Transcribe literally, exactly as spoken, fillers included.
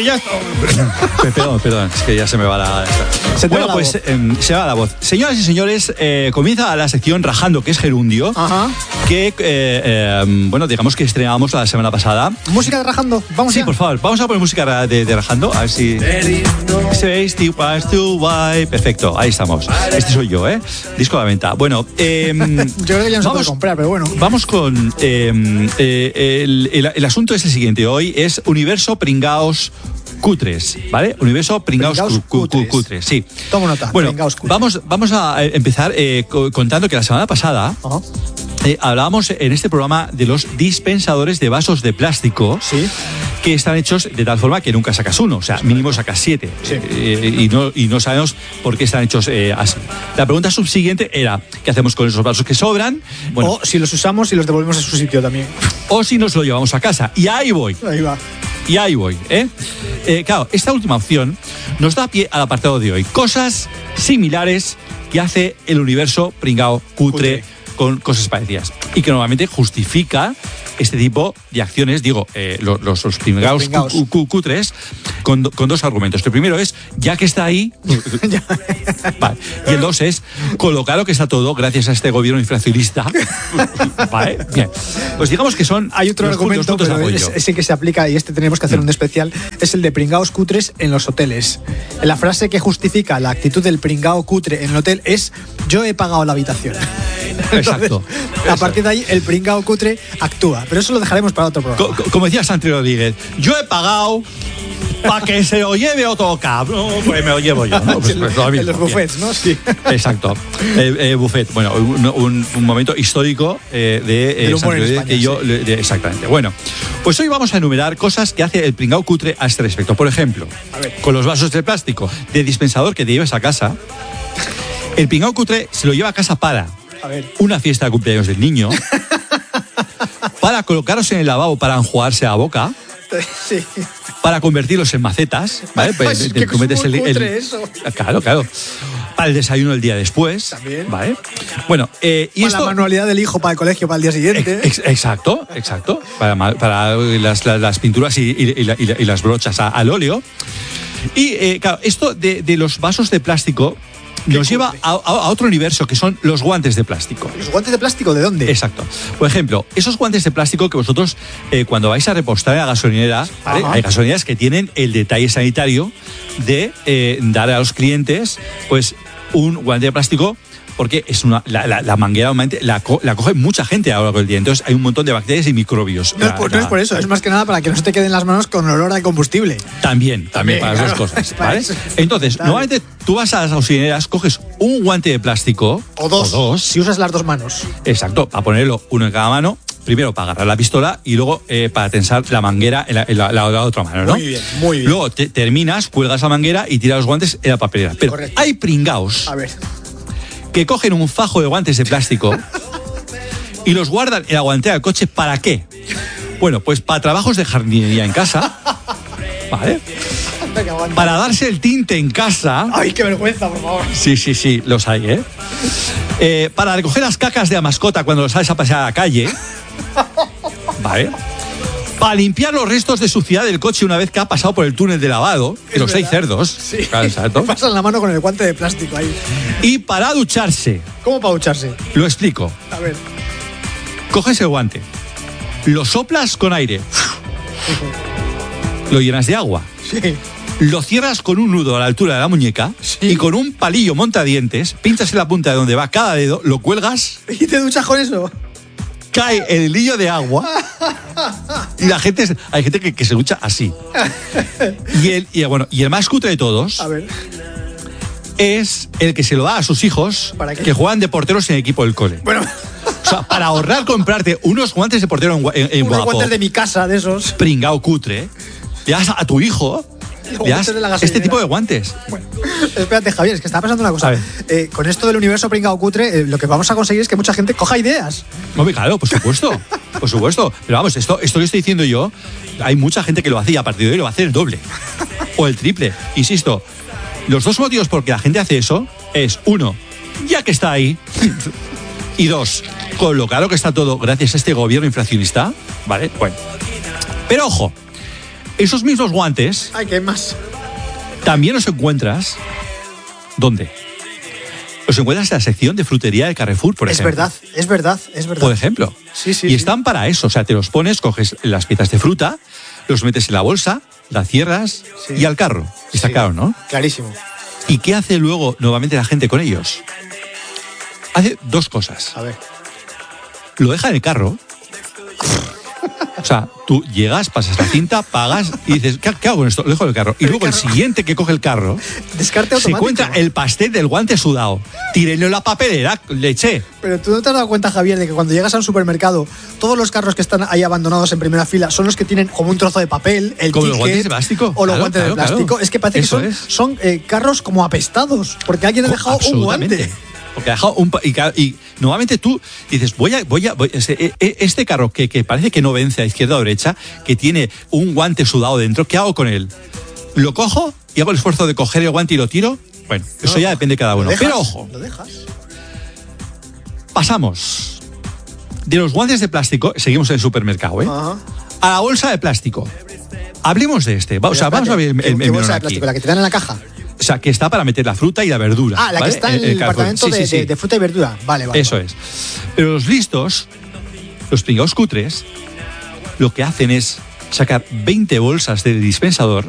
ya está. Perdón, perdón, es que ya se me va la... Se bueno, va pues la eh, se va la voz. Señoras y señores, eh, comienza la sección Rajando, que es gerundio, Ajá. que, eh, eh, bueno, digamos que estrenamos la semana pasada. ¿Música de Rajando? Vamos Sí, ya. por favor, vamos a poner música de, de Rajando, a ver si... Perfecto, ahí estamos. Este soy yo, ¿eh? Disco a la venta. Bueno, eh, yo creo que ya no se puede comprar, pero bueno. Vamos con... Eh, eh, el, el, el asunto es el siguiente. Hoy es Universo Pringaos Cutres, ¿vale? Universo Pringaos, Pringaos cu, cu, Cutres. Cutres, sí. Toma nota, bueno, Pringaos Cutres. Vamos, vamos a empezar eh, contando que la semana pasada... Ajá. Eh, hablábamos en este programa de los dispensadores de vasos de plástico, sí, que están hechos de tal forma que nunca sacas uno, o sea, mínimo sacas siete. Sí. Eh, y, no, y no sabemos por qué están hechos eh, así. La pregunta subsiguiente era, ¿qué hacemos con esos vasos que sobran? Bueno, o si los usamos y los devolvemos a su sitio también. O si nos lo llevamos a casa. Y ahí voy. Ahí va. Y ahí voy, ¿eh? Eh, claro, esta última opción nos da pie al apartado de hoy. Cosas similares que hace el universo pringao cutre, cutre. con cosas parecidas. Y que normalmente justifica este tipo de acciones, digo, eh, los, los, los pringaos cu, cu, cutres, con, con dos argumentos. El primero es, ya que está ahí, vale. Y el dos es, con lo caro que está todo, gracias a este gobierno inflacionista. Vale, bien. Pues digamos que son... Hay otro los argumento, puntos, pero puntos ese que se aplica, y este tenemos que hacer un especial, es el de pringaos cutres en los hoteles. La frase que justifica la actitud del pringao cutre en el hotel es, yo he pagado la habitación. Exacto. Entonces, a partir de ahí, el pringao cutre actúa. Pero eso lo dejaremos para otro programa. Co como decía Santi Rodríguez, yo he pagado para que se lo lleve otro cabrón, pues me lo llevo yo, ¿no? Pues, pues, en los buffets, ¿no? Sí. Exacto. Eh, eh, buffet. Bueno, un, un, un momento histórico eh, de eh, Santi Rodríguez que yo... Sí. De, exactamente. Bueno, pues hoy vamos a enumerar cosas que hace el pringao cutre a este respecto. Por ejemplo, con los vasos de plástico de dispensador que te llevas a casa, el pringao cutre se lo lleva a casa para... A ver. Una fiesta de cumpleaños del niño, para colocarlos en el lavabo para enjuagarse la boca, sí. Para convertirlos en macetas, ¿vale? Ay, es que tú metes el, el, eso. Claro, claro. Para el desayuno el día después, también, ¿vale? Bueno, eh, y para esto, la manualidad del hijo para el colegio para el día siguiente. Ex, exacto, exacto. Para, para las, las, las pinturas y, y, y, y, y las brochas a, al óleo. Y eh, claro, esto de, de los vasos de plástico nos lleva a, a otro universo, que son los guantes de plástico. ¿Los guantes de plástico de dónde? Exacto. Por ejemplo, esos guantes de plástico que vosotros, eh, cuando vais a repostar en la gasolinera, ¿vale? Hay gasolineras que tienen el detalle sanitario de eh, dar a los clientes pues un guante de plástico, porque es una, la, la, la manguera la, la coge mucha gente a lo largo del día. Entonces hay un montón de bacterias y microbios. No, la, es por, la, no es por eso, es más que nada para que no se te queden las manos con olor a combustible. También, también, también para las claro, dos cosas, ¿vale? Entonces, Dale. normalmente tú vas a las gasolineras, coges un guante de plástico. O dos, o dos. Si usas las dos manos. Exacto, para ponerlo uno en cada mano. Primero para agarrar la pistola y luego eh, para tensar la manguera en la, en la, la, la otra mano, ¿no? Muy bien, muy bien. Luego te, terminas, cuelgas la manguera y tiras los guantes en la papelera. Pero Correcto. hay pringaos a ver. que cogen un fajo de guantes de plástico y los guardan en la guantera del coche. ¿Para qué? Bueno, pues para trabajos de jardinería en casa, ¿vale? Para darse el tinte en casa. ¡Ay, qué vergüenza, por favor! Sí, sí, sí, los hay, ¿eh? eh para recoger las cacas de la mascota cuando los sales a pasear a la calle. ¿Vale? Para limpiar los restos de suciedad del coche una vez que ha pasado por el túnel de lavado, de los seis cerdos. Sí. Claro, pasan la mano con el guante de plástico ahí. Y para ducharse. ¿Cómo para ducharse? Lo explico. A ver. Coges el guante, lo soplas con aire, lo llenas de agua. Sí. Lo cierras con un nudo a la altura de la muñeca, sí. Y con un palillo montadientes, pinchas en la punta de donde va cada dedo, lo cuelgas. ¿Y te duchas con eso? Cae el hilillo de agua y la gente, hay gente que, que se ducha así. Y el, y, bueno, y el más cutre de todos a ver. es el que se lo da a sus hijos que juegan de porteros en el equipo del cole. Bueno. O sea, para ahorrar comprarte unos guantes de portero en, en, en unos guapo, guantes de mi casa, de esos. Pringao cutre. Le das a tu hijo este tipo de guantes. Bueno, espérate, Javier, es que está pasando una cosa. Eh, con esto del universo pringao cutre, eh, lo que vamos a conseguir es que mucha gente coja ideas. No, claro, por supuesto. Por supuesto. Pero vamos, esto, esto que estoy diciendo yo, hay mucha gente que lo hace y a partir de hoy lo va a hacer el doble. O el triple. Insisto, los dos motivos por que la gente hace eso es, uno, ya que está ahí. Y dos, con lo caro que está todo gracias a este gobierno inflacionista. ¿Vale? Bueno. Pero ojo. Esos mismos guantes Ay, ¿qué más? también los encuentras. ¿Dónde? Los encuentras en la sección de frutería de Carrefour, por Es ejemplo. verdad, es verdad, es verdad. Por ejemplo. Sí, sí, y sí. están para eso. O sea, te los pones, coges las piezas de fruta, los metes en la bolsa, la cierras Sí. y al carro. Está Sí. claro, ¿no? Clarísimo. ¿Y qué hace luego nuevamente la gente con ellos? Hace dos cosas. A ver. Lo deja en el carro. O sea, tú llegas, pasas la cinta, pagas y dices, ¿qué, qué hago con esto? Lo dejo en el carro. Y El luego el carro. siguiente que coge el carro Descarte se automático. encuentra el pastel del guante sudado. Tírenlo en la papelera, leche. Pero tú no te has dado cuenta, Javier, de que cuando llegas a un supermercado, todos los carros que están ahí abandonados en primera fila son los que tienen como un trozo de papel, el Como los ticket, guantes de plástico. o los Claro, guantes claro, de plástico. claro. Es que parece Eso que son, es. son eh, carros como apestados, porque alguien ha dejado un Absolutamente. guante. Porque ha dejado un pa- y, ca- y nuevamente tú dices, voy a, voy a, voy- este, e- este carro que, que parece que no vence a izquierda o derecha, que tiene un guante sudado dentro, ¿qué hago con él? ¿Lo cojo y hago el esfuerzo de coger el guante y lo tiro? Bueno, eso No, ya depende de cada lo uno. dejas, Pero ojo, Lo dejas. pasamos de los guantes de plástico, seguimos en el supermercado, ¿eh? Ajá. A la bolsa de plástico. Hablemos de este. Va- o sea, Pero vamos a ver el, espérate, el ¿qué- ¿qué menú bolsa de aquí. plástico? ¿La que te dan en la caja? O sea, que está para meter la fruta y la verdura. Ah, la ¿vale? que está en el, Carrefour. departamento Sí, de, sí, sí. de- de fruta y verdura. Vale, vale. Eso vale. es. Pero los listos, los pringados cutres, lo que hacen es sacar veinte bolsas del dispensador